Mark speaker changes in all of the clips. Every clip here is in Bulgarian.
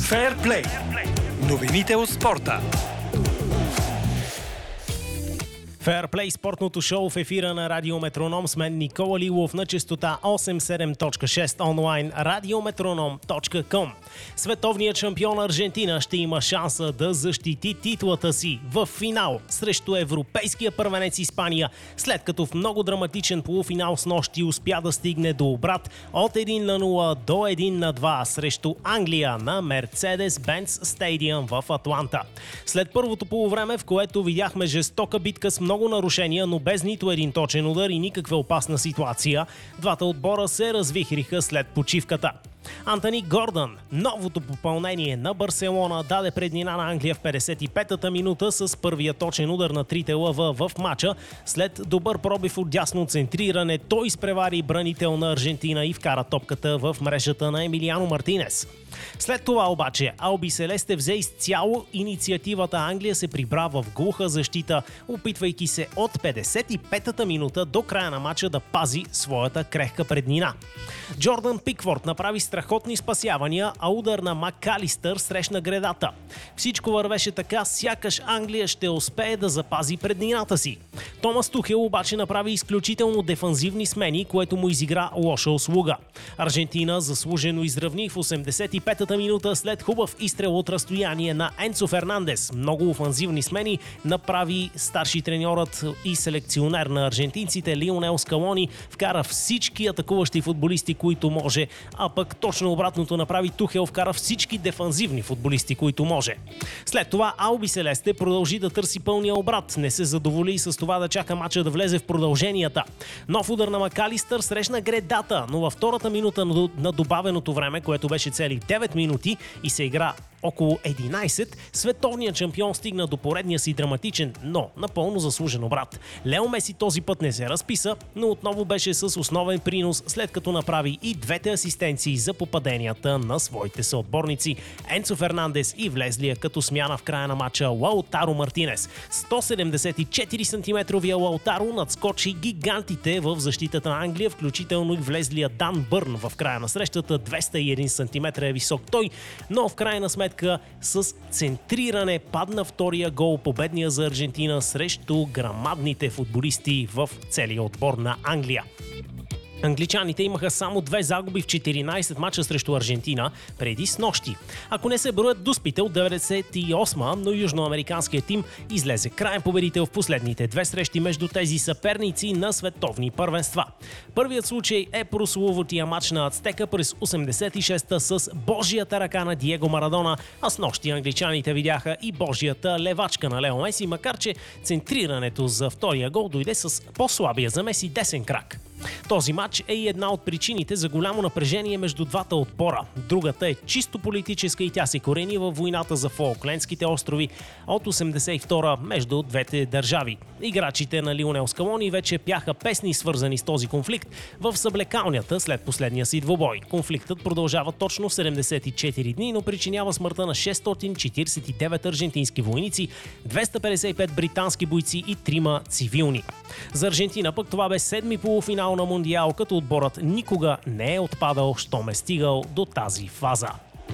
Speaker 1: Феърплей. Новините от спорта.
Speaker 2: Феърплей, спортното шоу в ефира на Радио Метроном с мен Никола Лилов на честота 87.6 онлайн radiometronom.com. Световният шампион Аржентина ще има шанса да защити титлата си в финал срещу европейския първенец Испания, след като в много драматичен полуфинал снощи успя да стигне до обрат от 1-0 до 1-2 срещу Англия на Mercedes-Benz Stadium в Атланта. След първото полувреме, в което видяхме жестока битка с много нарушения, но без нито един точен удар и никаква опасна ситуация, двата отбора се развихриха след почивката. Антони Гордън, новото попълнение на Барселона, даде преднина на Англия в 55-та минута с първия точен удар на трите лъва в матча. След добър пробив от дясно центриране, той изпревари бранител на Аржентина и вкара топката в мрежата на Емилиано Мартинес. След това обаче Алби Селесте взе изцяло инициативата. Англия се прибра в глуха защита, опитвайки се от 55-та минута до края на матча да пази своята крехка преднина. Джордан Пикфорд направи страхотни спасявания, а удар на Макалистър срещна гредата. Всичко вървеше така, сякаш Англия ще успее да запази преднината си. Томас Тухел обаче направи изключително дефанзивни смени, което му изигра лоша услуга. Аржентина заслужено изравни в 85-та минута след хубав изстрел от разстояние на Енцо Фернандес. Много офанзивни смени направи старши треньорът и селекционер на аржентинците Лионел Скалони, вкара всички атакуващи футболисти, които може, а пък точно обратното направи Тухел, вкара всички дефанзивни футболисти, които може. След това Алби Селесте продължи да търси пълния обрат, не се задоволи с това да чака мача да влезе в продълженията. Нов удар на Макалистър срещна гредата, но във втората минута на добавеното време, което беше цели 9 минути и се игра около 11, световният шампион стигна до поредния си драматичен, но напълно заслужен обрат. Лео Меси този път не се разписа, но отново беше с основен принос, след като направи и двете асистенции за попаденията на своите съотборници Енцо Фернандес и влезлия като смяна в края на матча Лаутаро Мартинес. 174 см Лаутаро надскочи гигантите в защитата на Англия, включително и влезлия Дан Бърн в края на срещата. 201 см е висок той, но в крайна сметка с центриране падна втория гол, победния за Аржентина срещу грамадните футболисти в целия отбор на Англия. Англичаните имаха само 2 загуби в 14 мача срещу Аржентина преди снощи. Ако не се броят дуспите от 98-ма, но южноамериканският тим излезе краен победител в последните 2 срещи между тези съперници на световни първенства. Първият случай е прословутия мач на Ацтека през 86-та с божията ръка на Диего Марадона, а снощи англичаните видяха и божията левачка на Лео Меси, макар че центрирането за втория гол дойде с по-слабия за Меси десен крак. Този матч е и една от причините за голямо напрежение между двата отбора. Другата е чисто политическа и тя се корени във войната за Фолклендските острови от 82-а между двете държави. Играчите на Лионел Скалони вече пяха песни, свързани с този конфликт, в съблекалнята след последния си двубой. Конфликтът продължава точно 74 дни, но причинява смъртта на 649 аржентински войници, 255 британски бойци и 3 цивилни. За Аржентина пък това бе 7-ми полуфинал на Мондиал, като отборът никога не е отпадал, щом е стигал до тази фаза.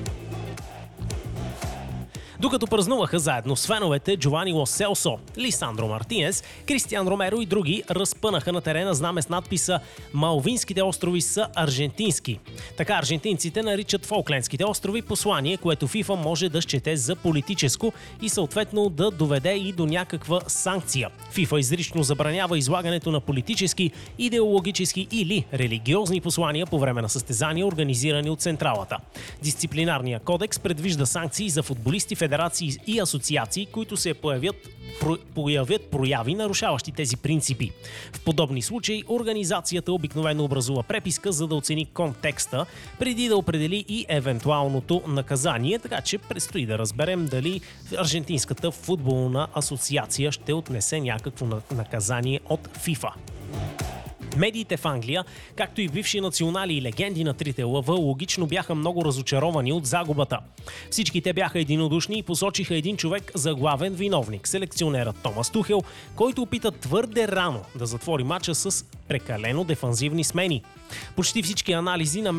Speaker 2: Докато празнуваха заедно с феновете Джовани Ло Селсо, Лисандро Мартинес, Кристиан Ромеро и други разпънаха на терена знаме с надписа «Малвинските острови са аржентински». Така аржентинците наричат Фолклендските острови, послание, което ФИФА може да счете за политическо и съответно да доведе и до някаква санкция. ФИФА изрично забранява излагането на политически, идеологически или религиозни послания по време на състезания, организирани от централата. Дисциплинарният кодекс предвижда санкции за футболисти, федерации и асоциации, които се появят прояви, нарушаващи тези принципи. В подобни случаи организацията обикновено образува преписка, за да оцени контекста, преди да определи и евентуалното наказание, така че предстои да разберем дали Аржентинската футболна асоциация ще отнесе някакво наказание от ФИФА. Медиите в Англия, както и бивши национали и легенди на трите лъва, логично бяха много разочаровани от загубата. Всички те бяха единодушни и посочиха един човек за главен виновник – селекционерът Томас Тухел, който опита твърде рано да затвори мача с прекалено дефанзивни смени. Почти всички анализи на